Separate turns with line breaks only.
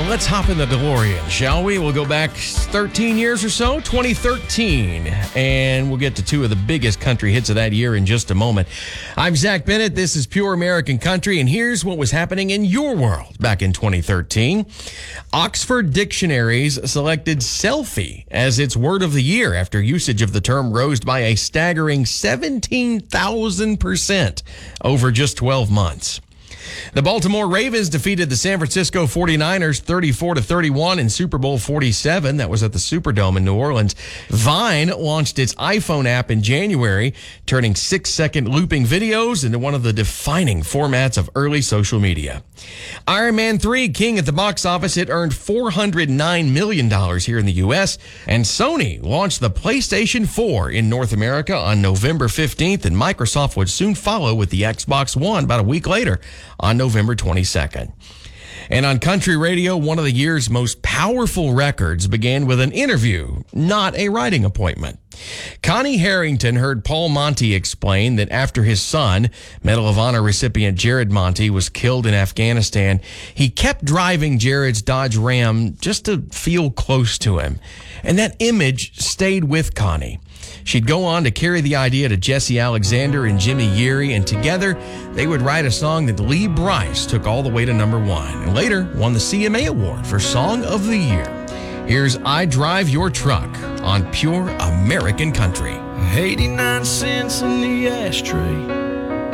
let's hop in the DeLorean, shall we? We'll go back 13 years or so, 2013, and we'll get to two of the biggest country hits of that year in just a moment. I'm Zach Bennett. This is Pure American Country, and here's what was happening in your world back in 2013. Oxford Dictionaries selected selfie as its word of the year after usage of the term rose by a staggering 17,000% over just 12 months. The Baltimore Ravens defeated the San Francisco 49ers 34-31 in Super Bowl 47. That was at the Superdome in New Orleans. Vine launched its iPhone app in January, turning 6-second looping videos into one of the defining formats of early social media. Iron Man 3 King at the box office. It earned $409 million here in the U.S. And Sony launched the PlayStation 4 in North America on November 15th, and Microsoft would soon follow with the Xbox One about a week later on November 22nd. And on country radio, one of the year's most powerful records began with an interview, not a writing appointment. Connie Harrington heard Paul Monty explain that after his son, Medal of Honor recipient Jared Monty, was killed in Afghanistan, he kept driving Jared's Dodge Ram just to feel close to him. And that image stayed with Connie. She'd go on to carry the idea to Jesse Alexander and Jimmy Yeary, and together they would write a song that Lee Brice took all the way to number one and later won the CMA Award for Song of the Year. Here's I Drive Your Truck on Pure American Country.
89 cents in the ashtray,